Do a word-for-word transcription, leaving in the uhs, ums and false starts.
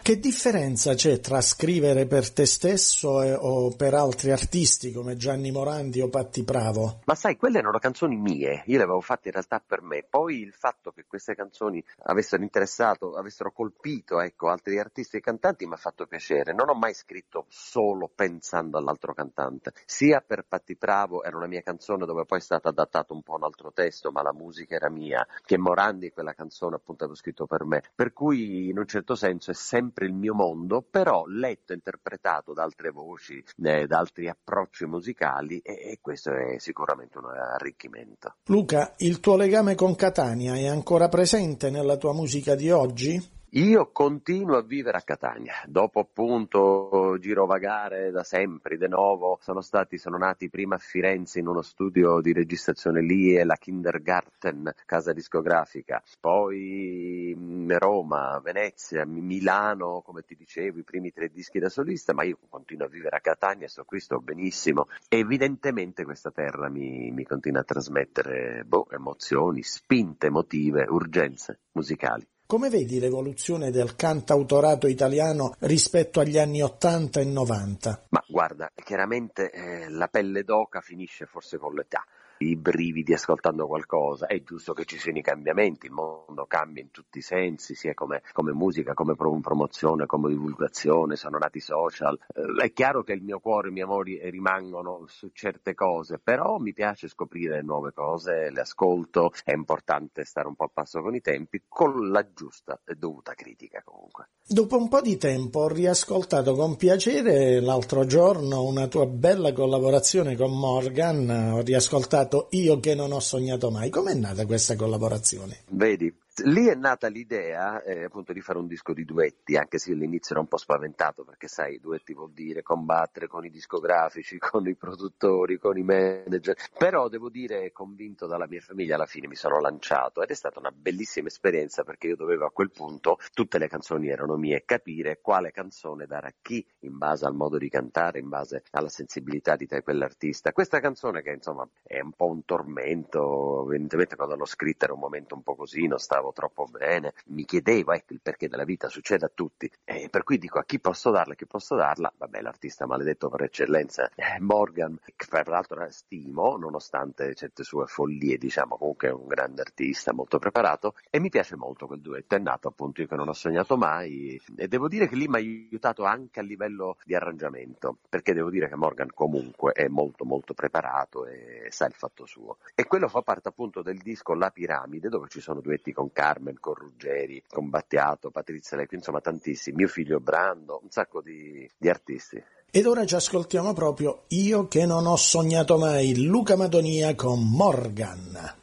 Che differenza c'è tra scrivere per te stesso e, o per altri artisti come Gianni Morandi o Patti Pravo? Ma sai, quelle erano canzoni mie, io le avevo fatte in realtà per me. Poi il fatto che queste canzoni avessero interessato, avessero colpito, ecco, altri artisti e cantanti mi ha fatto piacere. Non ho mai scritto solo pensando all'altro cantante. Sia per Patti Pravo era una mia canzone dove poi è stato adattato un po' un altro testo, ma la musica era mia, che Morandi quella canzone appunto avevo scritto per me. Per cui in un certo senso è sempre il mio mondo, però letto, interpretato da altre voci, eh, da altri approcci musicali, e, e questo è sicuramente un arricchimento. Luca, il tuo legame con Catania è ancora presente nella tua musica di oggi? Io continuo a vivere a Catania, dopo appunto girovagare da sempre, de novo, sono stati, sono nati prima a Firenze in uno studio di registrazione lì e la Kindergarten, casa discografica, poi Roma, Venezia, Milano, come ti dicevo, i primi tre dischi da solista, ma io continuo a vivere a Catania, sto qui, sto benissimo, e evidentemente questa terra mi, mi continua a trasmettere boh, emozioni, spinte emotive, urgenze musicali. Come vedi l'evoluzione del cantautorato italiano rispetto agli anni ottanta e novanta? Ma guarda, chiaramente eh, la pelle d'oca finisce forse con l'età. I brividi ascoltando qualcosa, è giusto che ci siano i cambiamenti, il mondo cambia in tutti i sensi, sia come, come musica, come promozione, come divulgazione, sono nati i social, eh, è chiaro che il mio cuore e i miei amori rimangono su certe cose, però mi piace scoprire nuove cose, le ascolto, è importante stare un po' a passo con i tempi, con la giusta e dovuta critica comunque. Dopo un po' di tempo ho riascoltato con piacere l'altro giorno una tua bella collaborazione con Morgan, ho riascoltato Io che non ho sognato mai. Com'è nata questa collaborazione? Vedi, lì è nata l'idea eh, appunto di fare un disco di duetti, anche se all'inizio era un po' spaventato, perché sai, duetti vuol dire combattere con i discografici, con i produttori, con i manager, però devo dire, convinto dalla mia famiglia, alla fine mi sono lanciato ed è stata una bellissima esperienza, perché io dovevo a quel punto, tutte le canzoni erano mie, capire quale canzone dare a chi in base al modo di cantare, in base alla sensibilità di te quell'artista. Questa canzone che insomma è un po' un tormento, evidentemente quando l'ho scritta era un momento un po' così, non stavo troppo bene, mi chiedevo ecco il perché della vita, succede a tutti, e per cui dico a chi posso darla, a chi posso darla, vabbè l'artista maledetto per eccellenza eh, Morgan, che fra l'altro stimo nonostante certe sue follie, diciamo, comunque è un grande artista molto preparato, e mi piace molto quel duetto, è nato appunto Io che non ho sognato mai, e devo dire che lì mi ha aiutato anche a livello di arrangiamento, perché devo dire che Morgan comunque è molto molto preparato e sa il fatto suo, e quello fa parte appunto del disco La Piramide, dove ci sono duetti con Carmen, con Ruggeri, con Battiato, Patrizia Lecco, insomma tantissimi, mio figlio Brando, un sacco di, di artisti. Ed ora ci ascoltiamo proprio Io che non ho sognato mai, Luca Madonia con Morgan.